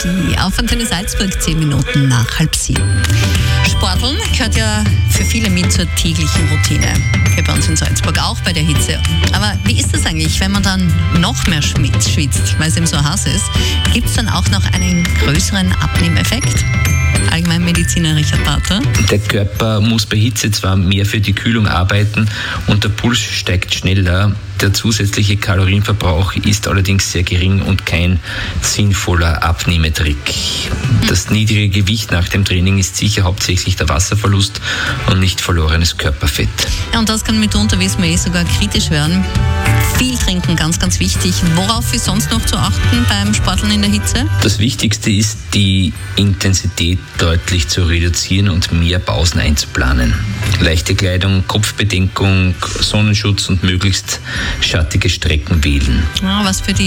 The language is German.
Melodie. Auf Antenne Salzburg 10 Minuten nach 6:30. Sporteln gehört ja für viele mit zur täglichen Routine. Hier bei uns in Salzburg auch bei der Hitze. Aber wie ist das eigentlich, wenn man dann noch mehr schwitzt, weil es eben so heiß ist? Gibt es dann auch noch einen größeren Abnehmeffekt? Allgemeinmediziner Richard Barter. Der Körper muss bei Hitze zwar mehr für die Kühlung arbeiten und der Puls steigt schneller. Der zusätzliche Kalorienverbrauch ist allerdings sehr gering und kein sinnvoller Abnehmetrick. Das niedrige Gewicht nach dem Training ist sicher hauptsächlich der Wasserverlust und nicht verlorenes Körperfett. Ja, und das kann mitunter, wissen wir, sogar kritisch werden. Viel trinken, ganz, ganz wichtig. Worauf ist sonst noch zu achten beim Sporteln in der Hitze? Das Wichtigste ist, die Intensität deutlich zu reduzieren und mehr Pausen einzuplanen. Leichte Kleidung, Kopfbedeckung, Sonnenschutz und möglichst schattige Strecken wählen. Ja, was für die